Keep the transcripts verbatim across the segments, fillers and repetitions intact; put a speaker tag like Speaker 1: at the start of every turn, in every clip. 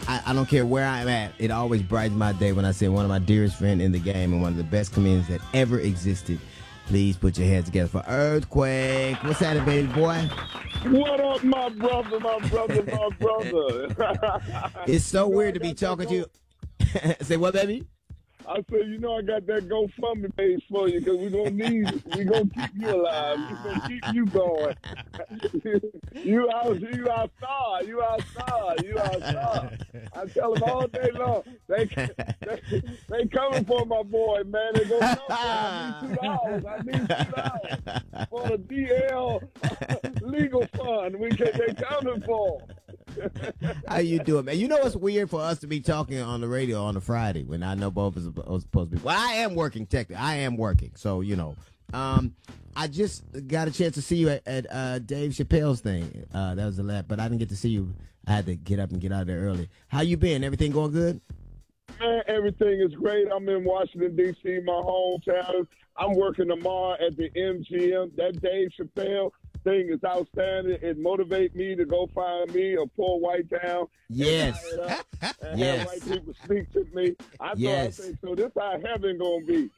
Speaker 1: I, I don't care where I'm at. It always brightens my day when I see one of my dearest friends in the game and one of the best comedians that ever existed. Please put your hands together for Earthquake. What's happening, baby boy?
Speaker 2: What up, my brother, my brother, my brother?
Speaker 1: It's so weird to be talking to you. Say what, baby?
Speaker 2: I said, you know, I got that GoFundMe page for you because we're going to need, we're going to keep you alive. We're going to keep you going. you out, you our star. You our star. You our star. I tell them all day long, they, they, they coming for my boy, man. They go, no, I need two dollars. I need two dollars for the D L legal fund. We can, they coming for them.
Speaker 1: How you doing, man? You know what's weird for us to be talking on the radio on a Friday when I know both of us are supposed to be. Well, I am working, technically. I am working, so you know. Um, I just got a chance to see you at, at uh, Dave Chappelle's thing. Uh, that was the last, but I didn't get to see you. I had to get up and get out of there early. How you been? Everything going good?
Speaker 2: Man, everything is great. I'm in Washington, D C, my hometown. I'm working tomorrow at the M G M. That Dave Chappelle thing is outstanding. It motivates me to go find me a poor white town.
Speaker 1: Yes.
Speaker 2: And, and
Speaker 1: yes.
Speaker 2: have white people speak to me. I
Speaker 1: yes.
Speaker 2: thought, I think, so this how heaven gonna be.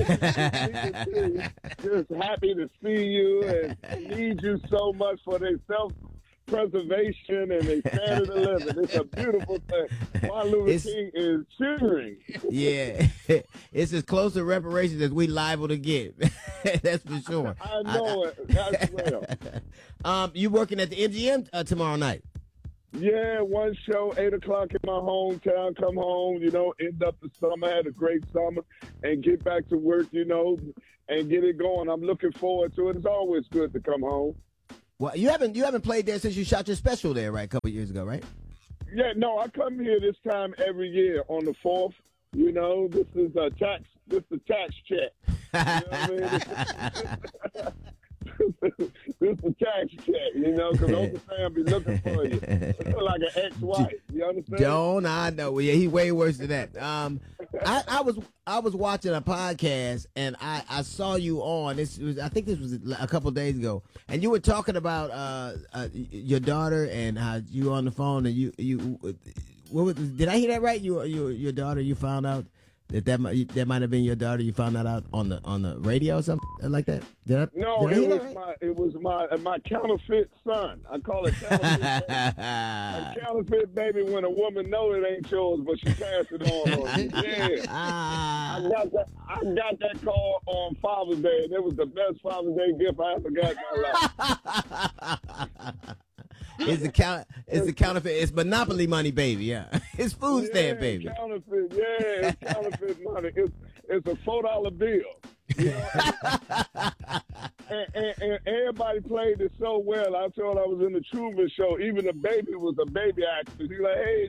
Speaker 2: Just happy to see you and need you so much for their self preservation and they standard of living. It's a beautiful thing. Martin Luther
Speaker 1: it's,
Speaker 2: King is cheering.
Speaker 1: Yeah. It's as close to reparations as we liable to get. That's for sure.
Speaker 2: I know I, it. That's well.
Speaker 1: Um, you working at the M G M uh, tomorrow night?
Speaker 2: Yeah, one show, eight o'clock in my hometown. Come home, you know, end up the summer, had a great summer, and get back to work, you know, and get it going. I'm looking forward to it. It's always good to come home.
Speaker 1: Well, you haven't you haven't played there since you shot your special there, right? A couple years ago, right?
Speaker 2: Yeah, no, I come here this time every year on the fourth. You know, this is a tax. This is a tax check. You know what I mean? This is a tax check, you know, because Uncle Sam be looking for you. Like an ex-wife. You understand?
Speaker 1: Don't I know? Well, yeah, he way worse than that. Um, I, I was I was watching a podcast and I, I saw you on this. Was, I think this was a couple of days ago, and you were talking about uh, uh your daughter and how you were on the phone and you you. What was, did I hear that right? You you your daughter. You found out that that might, that might have been your daughter. You found that out on the on the radio or something like that. Did I,
Speaker 2: no,
Speaker 1: did I
Speaker 2: it was
Speaker 1: right?
Speaker 2: my it was my my counterfeit son. I call it counterfeit. A counterfeit baby when a woman know it ain't yours, but she pass it on. on you. Yeah, I got that. I got that call on Father's Day, and it was the best Father's Day gift I ever got in my life.
Speaker 1: It's the count. It's the counterfeit. It's monopoly money, baby. Yeah, it's food
Speaker 2: yeah,
Speaker 1: stamp, baby.
Speaker 2: Counterfeit. Yeah, it's counterfeit money. It's it's a four dollar bill. You know? and, and, and everybody played it so well. I told I was in the Truman Show. Even the baby was a baby actress. He like, hey,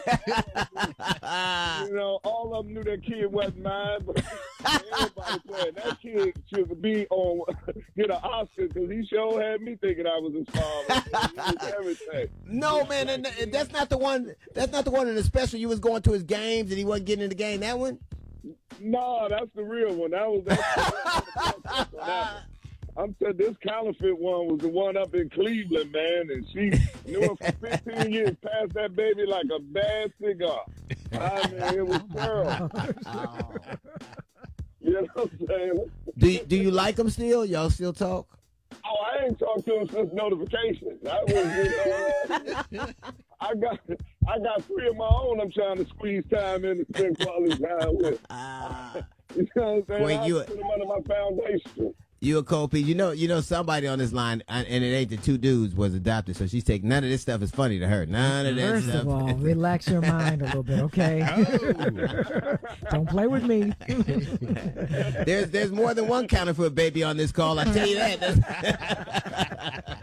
Speaker 2: daddy. You know, all of them knew that kid wasn't mine, but everybody played. That kid should be on get an Oscar because he sure had me thinking I was his father. He was everything.
Speaker 1: No, man, and, and that's not the one. That's not the one in the special. You was going to his games and he wasn't getting in the game. That one.
Speaker 2: No, that's the real one. That was that. that I'm saying this counterfeit one was the one up in Cleveland, man, and she knew him for fifteen years, passed that baby like a bad cigar. I mean, it was terrible. Oh. You know what I'm saying?
Speaker 1: Do you, do you like him still? Y'all still talk?
Speaker 2: Oh, I ain't talked to him since notification. I was, you know, I got, I got three of my own. I'm trying to squeeze time in to spend quality time with. Uh, you know what I'm saying?
Speaker 1: Wait, you,
Speaker 2: I put them under my foundation.
Speaker 1: You a Kobe, you know, you know somebody on this line, and it ain't the two dudes was adopted, so she's taking none of this stuff is funny to her. None of that
Speaker 3: First
Speaker 1: stuff.
Speaker 3: of all, relax your mind a little bit, okay? Oh. Don't play with me.
Speaker 1: there's there's more than one counterfeit baby on this call. I tell you that.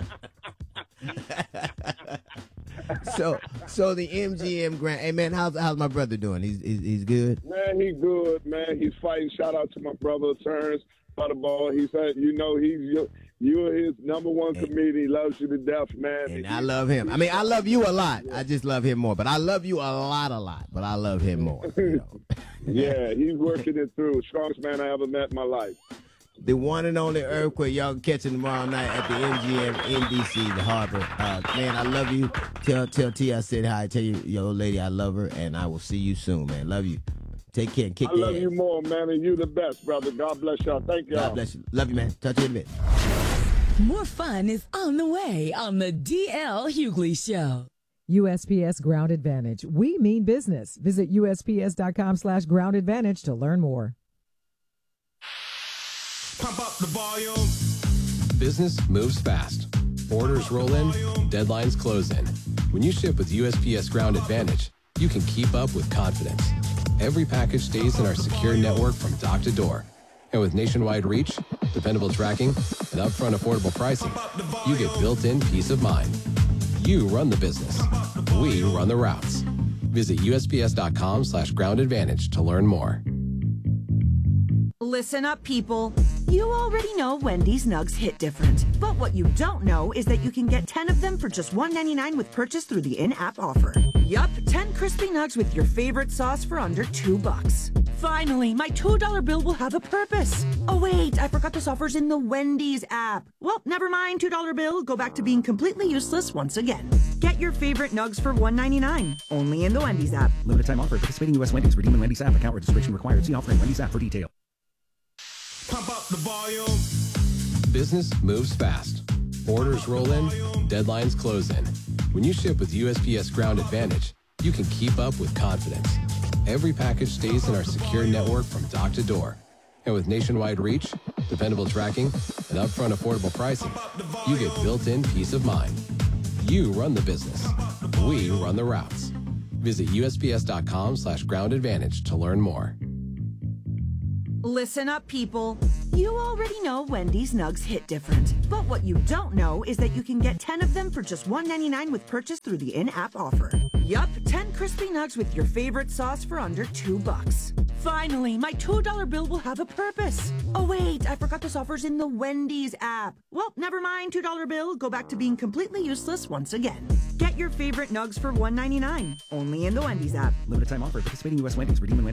Speaker 1: so so the M G M grant. Hey man, how's how's my brother doing? He's he's, he's good.
Speaker 2: Man, he's good. Man, he's fighting. Shout out to my brother Terrence Butterball. He said, you know, he's your, you're his number one comedian. He loves you to death, man.
Speaker 1: And I love him. I mean, I love you a lot. I just love him more. But I love you a lot, a lot. But I love him more. You know?
Speaker 2: Yeah, he's working it through. Strongest man I ever met in my life.
Speaker 1: the one and only Earthquake. Y'all can catch him tomorrow night at the M G M in D C, the Harbor. Uh, man, I love you. Tell tell T I said hi. Tell you, your old lady I love her, and I will see you soon, man. Love you. Take care and kick
Speaker 2: I
Speaker 1: the
Speaker 2: love
Speaker 1: ass.
Speaker 2: you more, man, and you the best, brother. God bless y'all. Thank y'all.
Speaker 1: God bless you. Love you, man. Talk to you in a bit.
Speaker 4: More fun is on the way on the D L Hughley Show.
Speaker 3: U S P S Ground Advantage. We mean business. Visit U S P S dot com slash ground advantage to learn more.
Speaker 5: Pump up the volume.
Speaker 6: Business moves fast. Orders roll in, deadlines close in. When you ship with U S P S Ground Advantage, you can keep up with confidence. Every package stays in our secure network from dock to door. And with nationwide reach, dependable tracking, and upfront affordable pricing, you get built-in peace of mind. You run the business. We run the routes. Visit U S P S dot com slash ground advantage to learn more.
Speaker 7: Listen up, people. You already know Wendy's Nugs hit different. But what you don't know is that you can get ten of them for just one ninety-nine with purchase through the in-app offer. Yup, ten crispy nugs with your favorite sauce for under two bucks. Finally, my two dollar bill will have a purpose. Oh wait, I forgot this offer's in the Wendy's app. Well, never mind, two dollar bill. Go back to being completely useless once again. Get your favorite nugs for one ninety-nine, only in the Wendy's app.
Speaker 8: Limited time offer. Participating U S Wendy's. Redeem in Wendy's app. Account registration required. See offer in Wendy's app for detail.
Speaker 5: Pump up the volume.
Speaker 6: Business moves fast. Orders roll in, deadlines close in. When you ship with U S P S Ground Advantage, you can keep up with confidence. Every package stays in our secure network from dock to door. And with nationwide reach, dependable tracking, and upfront affordable pricing, you get built-in peace of mind. You run the business. We run the routes. Visit U S P S dot com slash ground advantage to learn more.
Speaker 7: Listen up, people. You already know Wendy's Nugs hit different. But what you don't know is that you can get ten of them for just one ninety-nine with purchase through the in-app offer. Yup, ten crispy nugs with your favorite sauce for under two bucks. Finally, my two dollar bill will have a purpose. Oh wait, I forgot this offer's in the Wendy's app. Well, never mind, two dollar bill. Go back to being completely useless once again. Get your favorite nugs for one ninety-nine, only in the Wendy's app.
Speaker 8: Limited time offer. Participating U S Wendy's. Redeem in Wendy's